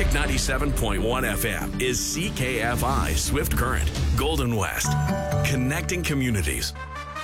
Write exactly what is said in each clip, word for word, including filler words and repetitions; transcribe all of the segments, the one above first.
Magic ninety-seven point one F M is C K F I Swift Current, Golden West. Connecting communities.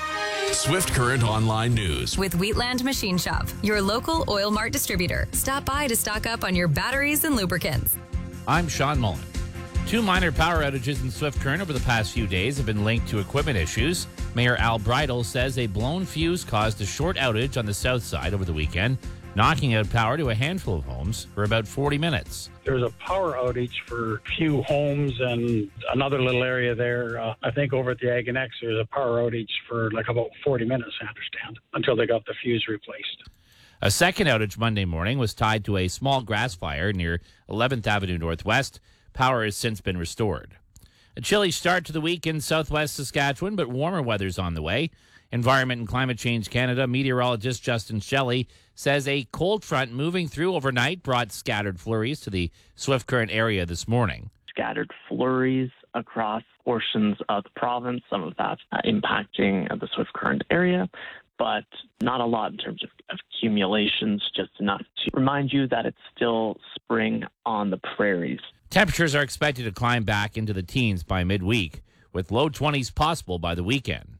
Swift Current Online News. With Wheatland Machine Shop, your local Oil Mart distributor. Stop by to stock up on your batteries and lubricants. I'm Sean Mullen. Two minor power outages in Swift Current over the past few days have been linked to equipment issues. Mayor Al Bridle says a blown fuse caused a short outage on the south side over the weekend, knocking out power to a handful of homes for about forty minutes. There was a power outage for a few homes and another little area there. Uh, I think over at the Ag and X, there was a power outage for like about forty minutes, I understand, until they got the fuse replaced. A second outage Monday morning was tied to a small grass fire near eleventh Avenue Northwest. Power has since been restored. A chilly start to the week in southwest Saskatchewan, but warmer weather's on the way. Environment and Climate Change Canada meteorologist Justin Shelley says a cold front moving through overnight brought scattered flurries to the Swift Current area this morning. Scattered flurries across portions of the province, some of that uh, impacting the Swift Current area, but not a lot in terms of, of accumulations, just enough to remind you that it's still spring on the prairies. Temperatures are expected to climb back into the teens by midweek, with low twenties possible by the weekend.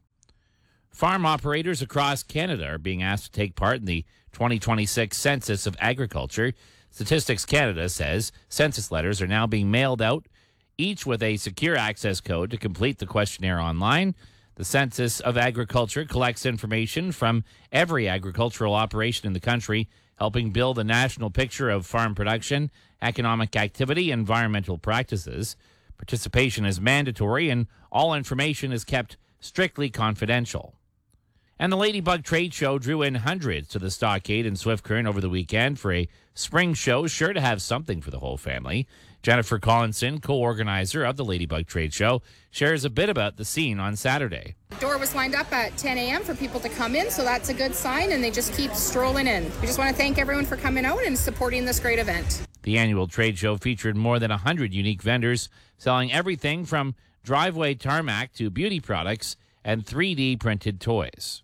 Farm operators across Canada are being asked to take part in the twenty twenty-six Census of Agriculture. Statistics Canada says census letters are now being mailed out, each with a secure access code to complete the questionnaire online. The Census of Agriculture collects information from every agricultural operation in the country, helping build a national picture of farm production, economic activity, and environmental practices. Participation is mandatory, and all information is kept strictly confidential. And the Ladybug Trade Show drew in hundreds to the Stockade in Swift Current over the weekend for a spring show sure to have something for the whole family. Jennifer Collinson, co-organizer of the Ladybug Trade Show, shares a bit about the scene on Saturday. The door was lined up at ten a.m. for people to come in, so that's a good sign, and they just keep strolling in. We just want to thank everyone for coming out and supporting this great event. The annual trade show featured more than one hundred unique vendors selling everything from driveway tarmac to beauty products and three D printed toys.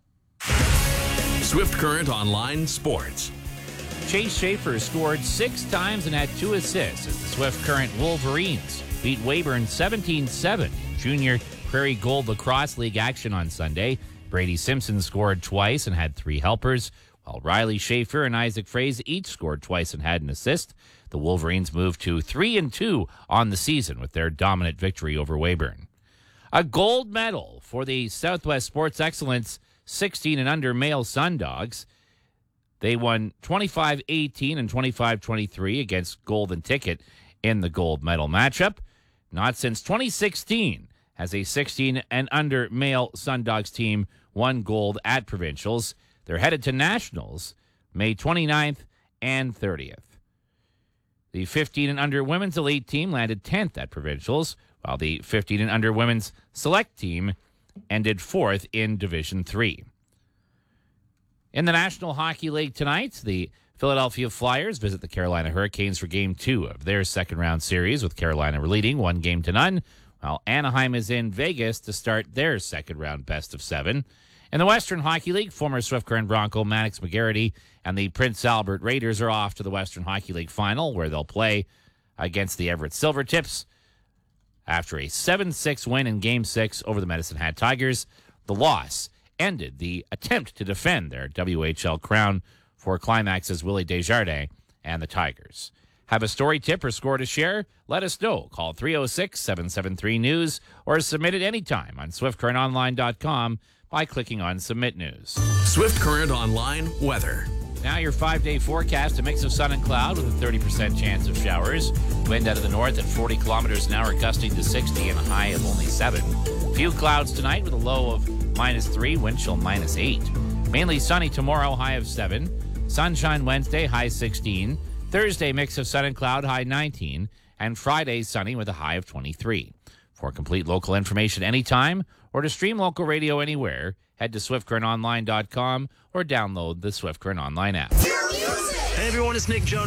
Swift Current Online Sports. Chase Schaefer scored six times and had two assists as the Swift Current Wolverines beat Weyburn seventeen seven in Junior Prairie Gold Lacrosse League action on Sunday. Brady Simpson scored twice and had three helpers, while Riley Schaefer and Isaac Fraze each scored twice and had an assist. The Wolverines moved to three and two on the season with their dominant victory over Weyburn. A gold medal for the Southwest Sports Excellence sixteen and under male Sundogs. They won twenty-five eighteen and twenty-five twenty-three against Golden Ticket in the gold medal matchup. Not since twenty sixteen has a sixteen and under male Sundogs team won gold at provincials. They're headed to nationals May twenty-ninth and thirtieth. The fifteen and under women's elite team landed tenth at provincials, while the fifteen and under women's select team ended fourth in Division three. In the National Hockey League tonight, the Philadelphia Flyers visit the Carolina Hurricanes for Game two of their second-round series, with Carolina leading one game to none, while Anaheim is in Vegas to start their second-round best of seven. In the Western Hockey League, former Swift Current Bronco Mannix McGarity and the Prince Albert Raiders are off to the Western Hockey League final, where they'll play against the Everett Silvertips. After a seven six win in Game six over the Medicine Hat Tigers, the loss ended the attempt to defend their W H L crown for Climax's Willie Desjardins and the Tigers. Have a story, tip, or score to share? Let us know. Call three oh six, seven seven three, news or submit it anytime on swift current online dot com by clicking on Submit News. Swift Current Online Weather. Now your five-day forecast, a mix of sun and cloud with a thirty percent chance of showers. Wind out of the north at forty kilometers an hour, gusting to sixty and a high of only seven. Few clouds tonight with a low of minus three, wind chill minus eight. Mainly sunny tomorrow, high of seven. Sunshine Wednesday, high sixteen. Thursday, mix of sun and cloud, high nineteen. And Friday, sunny with a high of twenty-three. For complete local information anytime or to stream local radio anywhere, head to swift current online dot com or download the Swift Current Online app. Hey everyone, it's Nick Jonas.